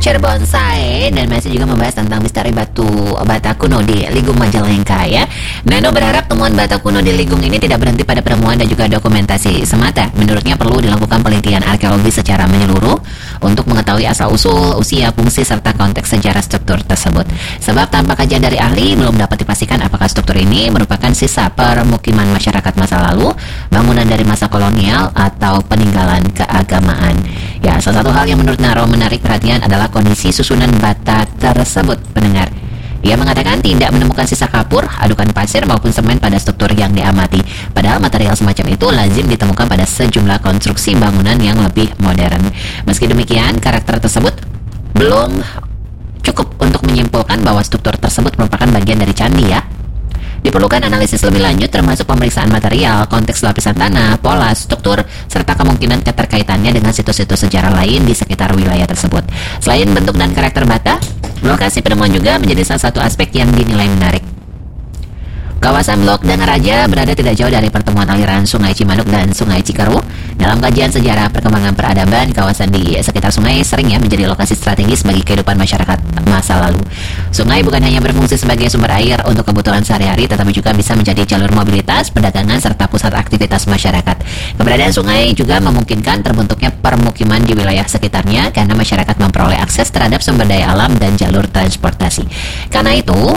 Bonsai, dan masih juga membahas tentang misteri bata kuno di Ligung Majalengka ya. Nano berharap temuan bata kuno di Ligung ini tidak berhenti pada penemuan dan juga dokumentasi semata. Menurutnya perlu dilakukan penelitian arkeologi secara menyeluruh untuk mengetahui asal-usul, usia, fungsi, serta konteks sejarah struktur tersebut. Sebab tanpa kajian dari ahli belum dapat dipastikan apakah struktur ini merupakan sisa permukiman masyarakat masa lalu, bangunan dari masa kolonial, atau peninggalan keagamaan. Ya, salah satu hal yang menurut Naro menarik perhatian adalah kondisi susunan bata tersebut, pendengar. Ia mengatakan tidak menemukan sisa kapur, adukan pasir maupun semen pada struktur yang diamati. Padahal material semacam itu lazim ditemukan pada sejumlah konstruksi bangunan yang lebih modern. Meski demikian, karakter tersebut belum cukup untuk menyimpulkan bahwa struktur tersebut merupakan bagian dari candi ya. Diperlukan analisis lebih lanjut termasuk pemeriksaan material, konteks lapisan tanah, pola, struktur, serta kemungkinan keterkaitannya dengan situs-situs sejarah lain di sekitar wilayah tersebut. Selain bentuk dan karakter bata, lokasi penemuan juga menjadi salah satu aspek yang dinilai menarik. Kawasan Lok dan Raja berada tidak jauh dari pertemuan aliran Sungai Cimanuk dan Sungai Cikeruh. Dalam kajian sejarah perkembangan peradaban, kawasan di sekitar sungai sering menjadi lokasi strategis bagi kehidupan masyarakat masa lalu. Sungai bukan hanya berfungsi sebagai sumber air untuk kebutuhan sehari-hari, tetapi juga bisa menjadi jalur mobilitas, perdagangan, serta pusat aktivitas masyarakat. Keberadaan sungai juga memungkinkan terbentuknya permukiman di wilayah sekitarnya karena masyarakat memperoleh akses terhadap sumber daya alam dan jalur transportasi. Karena itu,